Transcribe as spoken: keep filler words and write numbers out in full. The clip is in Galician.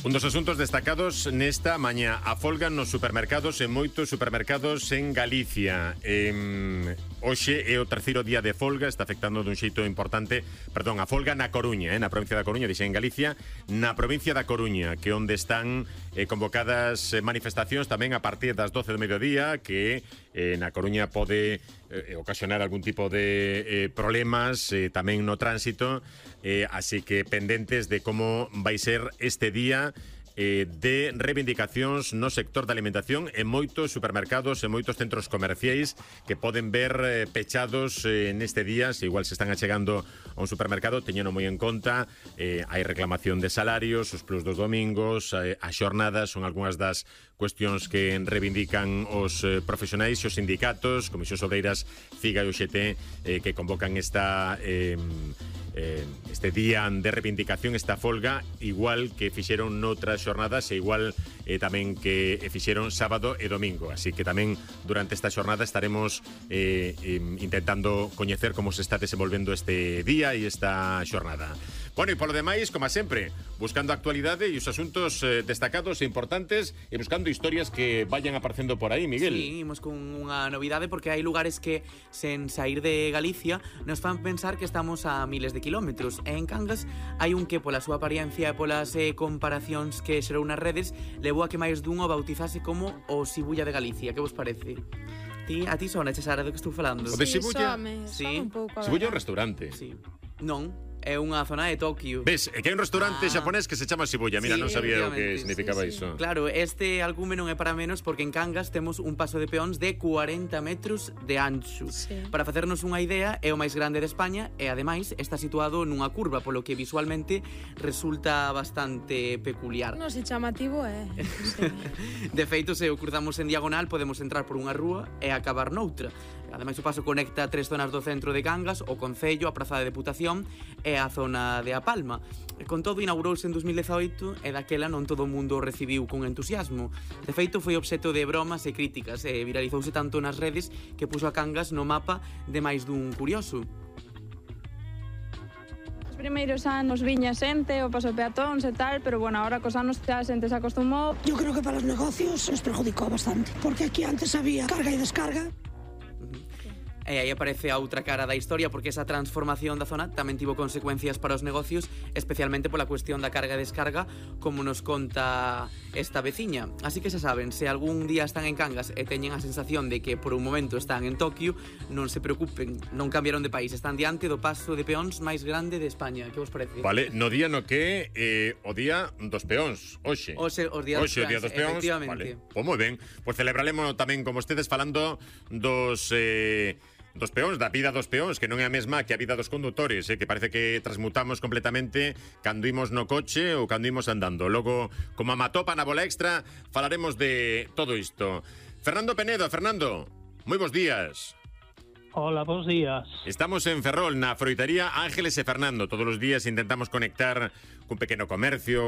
Un dos asuntos destacados nesta mañá: a folga nos supermercados e moitos supermercados en Galicia. Eh, hoxe é o terceiro día de folga, está afectando dun xeito importante, perdón, a folga na Coruña, eh, na provincia da Coruña, dixen en Galicia, na provincia da Coruña, que onde están eh, convocadas eh, manifestacións tamén a partir das doce do mediodía, que eh, na Coruña pode eh, ocasionar algún tipo de eh, problemas eh, tamén no tránsito, eh, así que pendentes de como vai ser este día Eh, de reivindicacións no sector da alimentación en moitos supermercados, en moitos centros comerciais que poden ver eh, pechados eh, neste día. Se igual se están achegando a un supermercado, teñeno moi en conta, eh, hai reclamación de salarios, os plus dos domingos, eh, as xornadas son algunhas das cuestións que reivindican os eh, profesionais e os sindicatos, Comisións Obreiras, CIGA e U X T, eh, que convocan esta eh, Eh, este día de reivindicación, esta folga, igual que fixeron noutras xornadas e igual eh, tamén que fixeron sábado e domingo. Así que tamén durante esta xornada estaremos eh, eh, intentando coñecer como se está desenvolvendo este día e esta xornada. Bueno, e polo demais, como sempre, buscando a actualidade e os asuntos eh, destacados e importantes e buscando historias que vayan aparecendo por aí, Miguel. Sí, imos con unha novidade porque hai lugares que, sen sair de Galicia, nos fan pensar que estamos a miles de kilómetros. E en Cangas hai un que, pola súa apariencia e polas eh, comparacións que xerou nas redes, levou a que máis dun o bautizase como o Sibulla de Galicia. Que vos parece? Ti, a ti sona, Sara, do que estou falando? O de Sibulla? Sí, sí. Un pouco, Sibulla é un restaurante. Sí. Non, é unha zona de Tokio. Ves, é que hai un restaurante ah. xaponés que se chama Sibulla. Mira, sí, non sabía o que significaba sí, sí. iso. Claro, este alcume non é para menos porque en Cangas temos un paso de peóns de cuarenta metros de ancho. Sí. Para facernos unha idea, é o máis grande de España e, ademais, está situado nunha curva, polo que visualmente resulta bastante peculiar. Non se chamativo é. Sí. De feito, se o cruzamos en diagonal, podemos entrar por unha rúa e acabar noutra. Ademais, o paso conecta tres zonas do centro de Cangas, o Concello, a Praza de Deputación e a zona de A Palma. Con todo, inaugurouse en dos mil dezaoito e daquela non todo o mundo o recibiu con entusiasmo. De feito, foi obxecto de bromas e críticas e viralizouse tanto nas redes que puxo a Cangas no mapa de máis dun curioso. Os primeiros anos viña xente, o paso peatóns e tal, pero bueno, ahora cos anos xa a xente se acostumou. Yo creo que para os negocios nos perjudicou bastante, porque aquí antes había carga e descarga. E aí aparece a outra cara da historia, porque esa transformación da zona tamén tivo consecuencias para os negocios, especialmente pola cuestión da carga e descarga, como nos conta esta veciña. Así que xa saben, se algún día están en Cangas e teñen a sensación de que por un momento están en Tokio, non se preocupen, non cambiaron de país, están diante do paso de peóns máis grande de España. Que vos parece? Vale, no día no que eh, o día dos peóns, hoxe. Oxe, os días Oxe, o día dos peóns, vale. Pois moi ben, pois celebraremos tamén, como ustedes, falando dos... Eh, dos peóns, da vida dos peóns, que non é a mesma que a vida dos condutores, eh, que parece que transmutamos completamente cando imos no coche ou cando imos andando. Logo, como a matopa na bola extra, falaremos de todo isto. Fernando Penedo, Fernando, moi bons días. Hola, bons días. Estamos en Ferrol, na froitería Ángeles e Fernando. Todos os días intentamos conectar cun pequeno comercio,